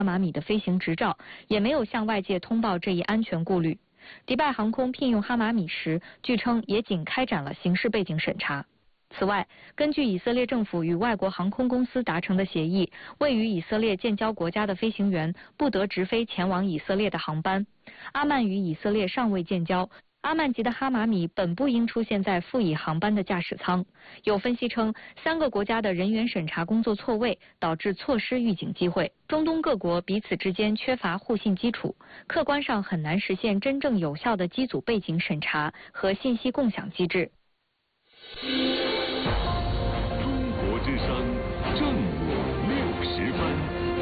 哈马米的飞行执照，也没有向外界通报这一安全顾虑。迪拜航空聘用哈马米时，据称也仅开展了刑事背景审查。此外，根据以色列政府与外国航空公司达成的协议，位于以色列建交国家的飞行员不得直飞前往以色列的航班。阿曼与以色列尚未建交，阿曼籍的哈马米本不应出现在赴以航班的驾驶舱。有分析称，3个国家的人员审查工作错位，导致错失预警机会。中东各国彼此之间缺乏互信基础，客观上很难实现真正有效的机组背景审查和信息共享机制。 中国之声正午60分。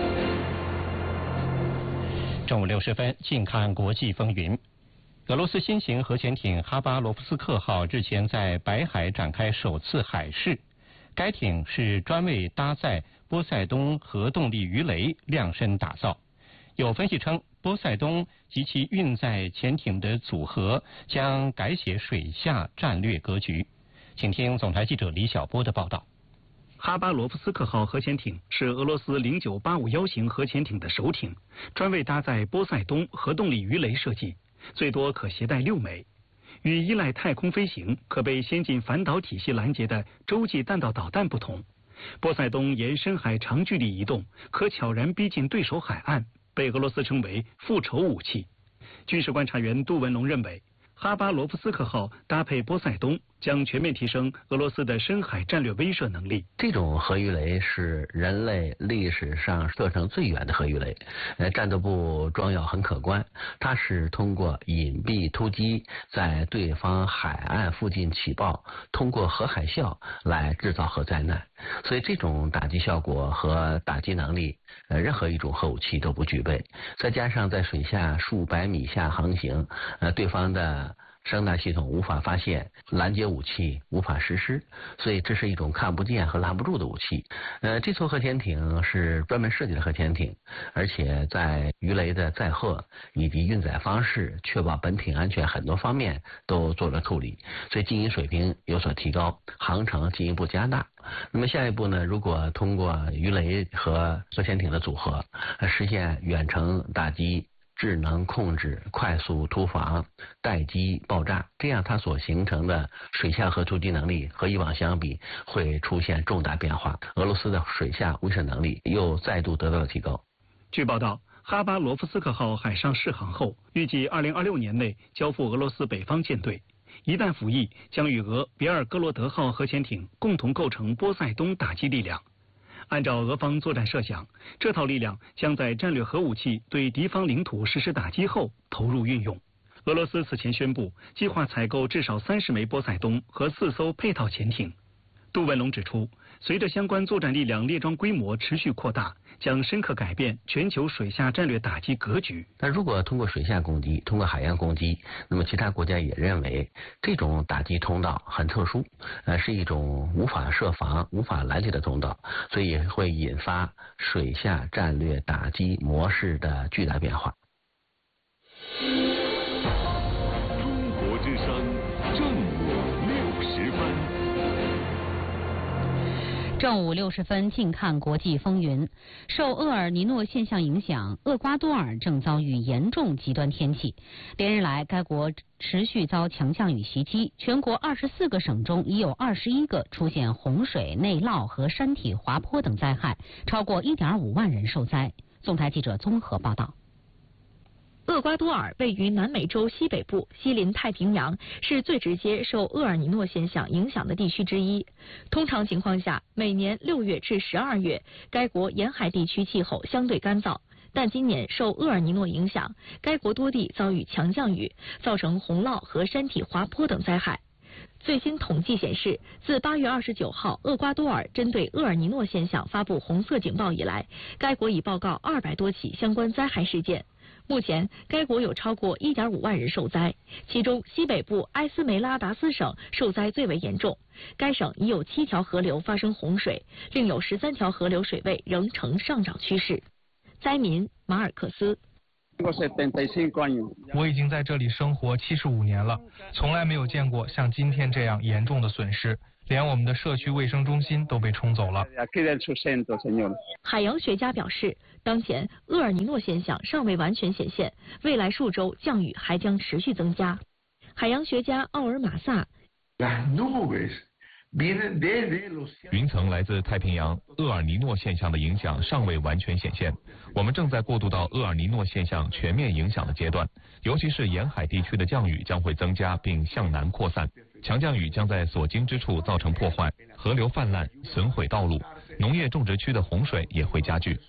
正午60分，近看国际风云。俄罗斯新型核潜艇哈巴罗夫斯克号日前在白海展开首次海试，该艇是专为搭载波塞冬核动力鱼雷量身打造。有分析称，波塞冬及其运载潜艇的组合将改写水下战略格局。请听总台记者李晓波的报道。 哈巴罗夫斯克号核潜艇是俄罗斯0985型核潜艇的首艇，专为搭载波塞冬核动力鱼雷设计，最多可携带6枚。与依赖太空飞行、可被先进反导体系拦截的洲际弹道导弹不同，波塞冬沿深海长距离移动，可悄然逼近对手海岸，被俄罗斯称为复仇武器。军事观察员杜文龙认为，哈巴罗夫斯克号搭配波塞冬，将全面提升俄罗斯的深海战略威慑能力。 这种核鱼雷是人类历史上射程最远的核鱼雷，战斗部装药很可观。它是通过隐蔽突击，在对方海岸附近起爆，通过核海啸来制造核灾难。所以这种打击效果和打击能力，任何一种核武器都不具备。再加上在水下数百米下航行，对方的声纳系统无法发现，拦截武器无法实施，所以这是一种看不见和拦不住的武器。这艘核潜艇是专门设计的核潜艇，而且在鱼雷的载荷以及运载方式、确保本艇安全很多方面都做了处理，所以经营水平有所提高，航程进一步加大。那么下一步呢，如果通过鱼雷和核潜艇的组合，实现远程打击、智能控制、快速突防、待机爆炸，这样它所形成的水下核突击能力和以往相比会出现重大变化，俄罗斯的水下威慑能力又再度得到了提高。 据报道，哈巴罗夫斯克号海上试航后，预计2026年内交付俄罗斯北方舰队。一旦服役，将与俄别尔哥罗德号核潜艇共同构成波塞冬打击力量。按照俄方作战设想，这套力量将在战略核武器对敌方领土实施打击后投入运用。俄罗斯此前宣布，计划采购至少30枚波塞冬和4艘配套潜艇。杜文龙指出，随着相关作战力量列装规模持续扩大，将深刻改变全球水下战略打击格局。 那如果通过水下攻击，通过海洋攻击，那么其他国家也认为这种打击通道很特殊，是一种无法设防、无法拦截的通道，所以会引发水下战略打击模式的巨大变化。 中国之声正午60分。 正午60分，近看国际风云。受厄尔尼诺现象影响，厄瓜多尔正遭遇严重极端天气。连日来，该国持续遭强降雨袭击，全国24个省中已有21个出现洪水、内涝和山体滑坡等灾害，超过1.5万人受灾。纵台记者综合报道。 厄瓜多尔位于南美洲西北部，西临太平洋，是最直接受厄尔尼诺现象影响的地区之一。通常情况下，每年6月至12月，该国沿海地区气候相对干燥。但今年受厄尔尼诺影响，该国多地遭遇强降雨，造成洪涝和山体滑坡等灾害。最新统计显示，自8月29号厄瓜多尔针对厄尔尼诺现象发布红色警报以来，该国已报告200多起相关灾害事件。目前，该国有超过1.5万人受灾，其中西北部埃斯梅拉达斯省受灾最为严重。该省已有7条河流发生洪水，另有13条河流水位仍呈上涨趋势。灾民马尔克斯。 我已经在这里生活75年了，从来没有见过像今天这样严重的损失。 连我们的社区卫生中心都被冲走了。 海洋学家表示，当前厄尔尼诺现象尚未完全显现，未来数周降雨还将持续增加。海洋学家奥尔马萨。 云层来自太平洋，厄尔尼诺现象的影响尚未完全显现，我们正在过渡到厄尔尼诺现象全面影响的阶段，尤其是沿海地区的降雨将会增加并向南扩散，强降雨将在所经之处造成破坏，河流泛滥，损毁道路，农业种植区的洪水也会加剧。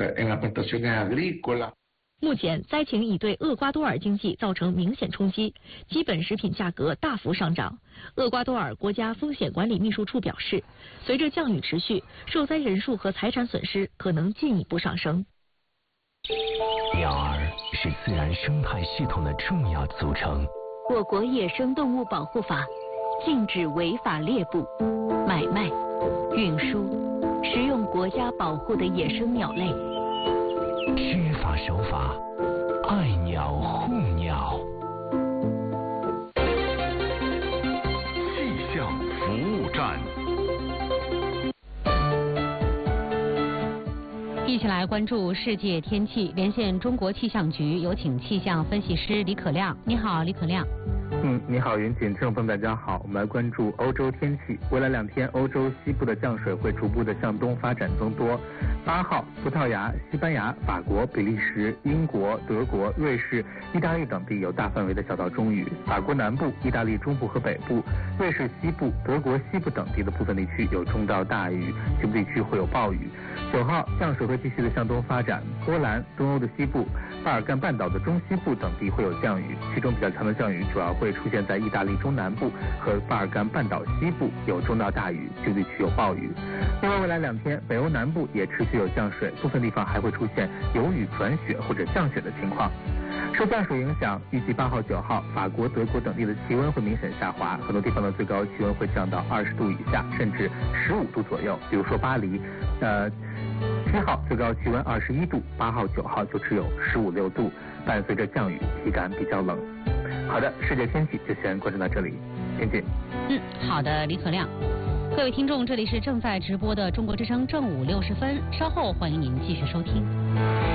目前灾情已对厄瓜多尔经济造成明显冲击，基本食品价格大幅上涨。厄瓜多尔国家风险管理秘书处表示，随着降雨持续，受灾人数和财产损失可能进一步上升。 鸟儿是自然生态系统的重要组成。 我国野生动物保护法禁止违法猎捕、买卖、运输、食用国家保护的野生鸟类。 知法守法，爱鸟护鸟。 气象服务站。 一起来关注世界天气，连线中国气象局，有请气象分析师李可亮。你好，李可亮。 你好，云锦，听众朋友大家好，我们来关注欧洲天气。未来2天，欧洲西部的降水会逐步的向东发展增多。8号，葡萄牙、西班牙、法国、比利时、英国、德国、瑞士、意大利等地有大范围的小到中雨。法国南部、意大利中部和北部、瑞士西部、德国西部等地的部分地区有中到大雨，局部地区会有暴雨。9号，降水会继续的向东发展，波兰、东欧的西部、巴尔干半岛的中西部等地会有降雨，其中比较强的降雨主要会出现在意大利中南部和巴尔干半岛西部，有中到大雨，局部地区有暴雨。另外，未来2天，北欧南部也持续有降水，部分地方还会出现有雨转雪或者降雪的情况。受降水影响，预计8号、9号，法国、德国等地的气温会明显下滑，很多地方的最高气温会降到20度以下，甚至15度左右。比如说巴黎，7号最高气温21度，8号、9号就只有15、16度，伴随着降雨，体感比较冷。好的，世界天气就先关注到这里，天气。 好的，李可亮。各位听众，这里是正在直播的中国之声正午60分，稍后欢迎您继续收听。